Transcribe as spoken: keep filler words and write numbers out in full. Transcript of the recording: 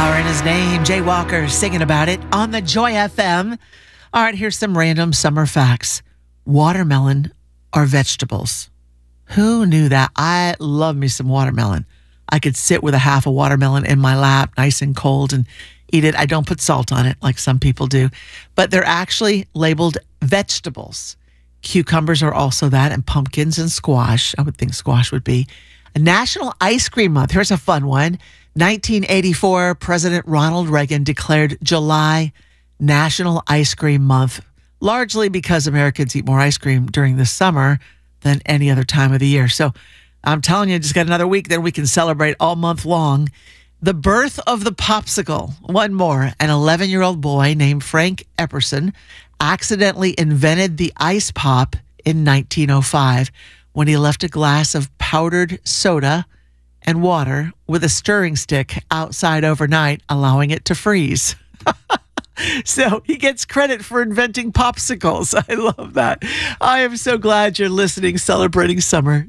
Power in his name. Jay Walker singing about it on the Joy F M. All right, here's some random summer facts. Watermelon are vegetables. Who knew that? I love me some watermelon. I could sit with a half a watermelon in my lap, nice and cold, and eat it. I don't put salt on it like some people do, but they're actually labeled vegetables. Cucumbers are also that, and pumpkins and squash. I would think squash would be. A National Ice Cream Month. Here's a fun one. nineteen eighty-four, President Ronald Reagan declared July National Ice Cream Month, largely because Americans eat more ice cream during the summer than any other time of the year. So I'm telling you, just got another week, then we can celebrate all month long. The birth of the popsicle. One more. An eleven-year-old boy named Frank Epperson accidentally invented the ice pop in nineteen oh five when he left a glass of powdered soda and water with a stirring stick outside overnight, allowing it to freeze. So he gets credit for inventing popsicles. I love that. I am so glad you're listening, celebrating summer.